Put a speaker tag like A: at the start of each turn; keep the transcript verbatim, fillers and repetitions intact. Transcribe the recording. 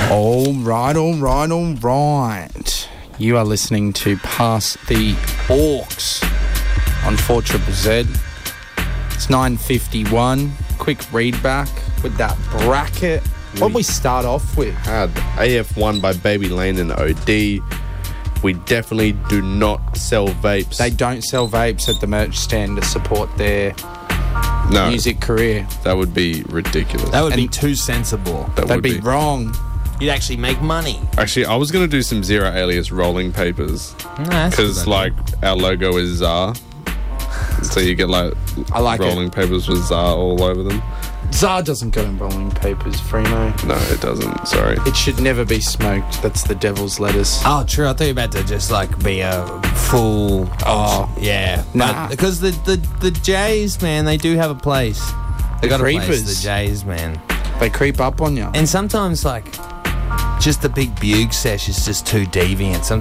A: All right, all right, all right. You are listening to Pass the Orcs on four triple Z. It's nine fifty-one. Quick read back with that bracket. What did we start off with?
B: Had A F one by Baby Lane and O D. We definitely do not sell vapes.
A: They don't sell vapes at the merch stand to support their
B: no,
A: music career.
B: That would be ridiculous.
C: That would
A: And
C: be too sensible.
B: That
A: They'd
B: would
A: be,
B: be
A: wrong.
C: You'd actually make money.
B: Actually, I was going to do some Zero Alias rolling papers.
C: Nah,
B: Because, like, our logo is Zar. So you get, like,
A: I like
B: rolling
A: it.
B: papers with Zar all over them.
A: Zar doesn't go in rolling papers, Freno.
B: No, it doesn't. Sorry.
A: It should never be smoked. That's the devil's lettuce.
C: Oh, true. I thought you were about to just like be a full.
A: Oh.
C: yeah.
A: Nah.
C: But because the, the, the Jays, man, they do have a place. They
A: The
C: got a place.
A: creepers.
C: The Jays, man.
A: They creep up on you.
C: And sometimes, like, just the big Bugue sesh is just too deviant. Sometimes